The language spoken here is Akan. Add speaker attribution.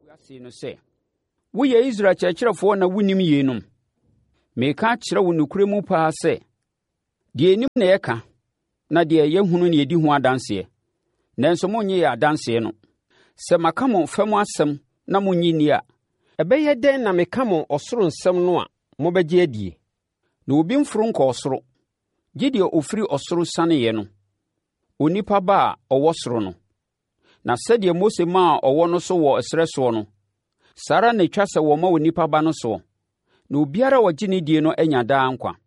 Speaker 1: Ase no sɛ, woyɛ Israel kyerɛkyerɛfoɔ na wonim yeinom. Meka kyerɛ wo nokorɛ mu paa sɛ, deɛ ɛnim na yɛka na deɛ yɛhunu na yɛdi ho adanseɛ, nanso monnye yɛ adanseɛ no. Sɛ maka mo fa mu asɛm na monnye nni a,
Speaker 2: ɛbɛyɛ dɛn na meka mo ɔsoro nsɛm no a mobɛgye adie?
Speaker 1: na obi mforo nkɔ ɔsoro, gye deɛ ɔfiri ɔsoro saneeɛ no, onipa ba a ɔwɔ soro no. Na sɛdeɛ Mose maa ɔwɔ no so wɔ ɛserɛ soɔ no, saa ara na ɛtwa sɛ wɔma onipa ba no soɔ, na obiara a ɔgye ne die no anya daa nkwa.